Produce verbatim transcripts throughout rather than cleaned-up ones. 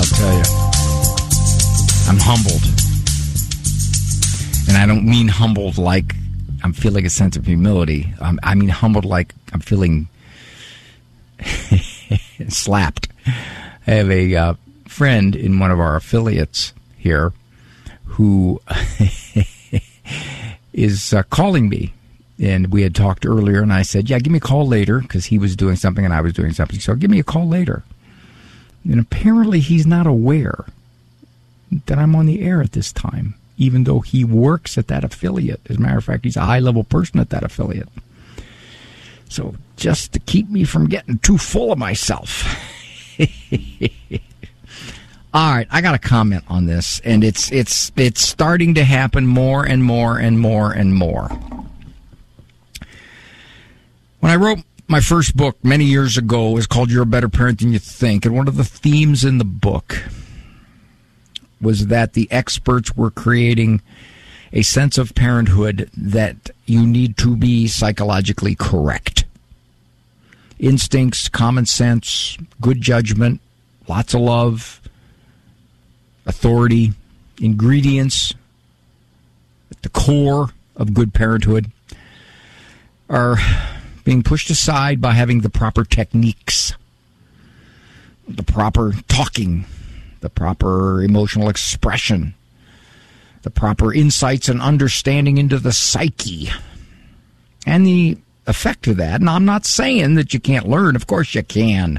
tell you. I'm humbled. And I don't mean humbled like I'm feeling a sense of humility. Um, I mean humbled like I'm feeling slapped. I have a uh, friend in one of our affiliates here who is uh, calling me. And we had talked earlier, and I said, yeah, give me a call later, because he was doing something and I was doing something. So give me a call later. And apparently he's not aware that I'm on the air at this time, even though he works at that affiliate. As a matter of fact, he's a high-level person at that affiliate. So just to keep me from getting too full of myself. All right, I got a comment on this, and it's it's it's starting to happen more and more and more and more. When I wrote my first book many years ago, it was called You're a Better Parent Than You Think, and one of the themes in the book was that the experts were creating a sense of parenthood that you need to be psychologically correct. Instincts, common sense, good judgment, lots of love, authority, ingredients at the core of good parenthood are being pushed aside by having the proper techniques, the proper talking, the proper emotional expression, the proper insights and understanding into the psyche, and the effect of that. And I'm not saying that you can't learn. Of course you can.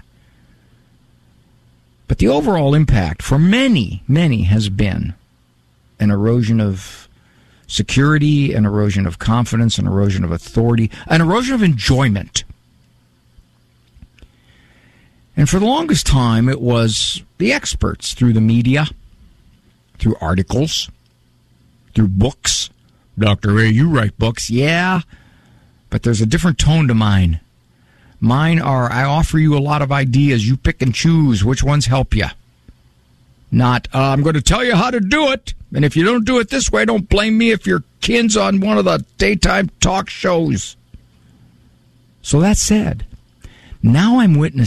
But the overall impact for many, many has been an erosion of security, an erosion of confidence, an erosion of authority, an erosion of enjoyment. And for the longest time, it was the experts through the media, through articles, through books. Doctor Ray, you write books. Yeah, but there's a different tone to mine. Mine are, I offer you a lot of ideas. You pick and choose which ones help you. Not, uh, I'm going to tell you how to do it. And if you don't do it this way, don't blame me if your kid's on one of the daytime talk shows. So that said, now I'm witnessing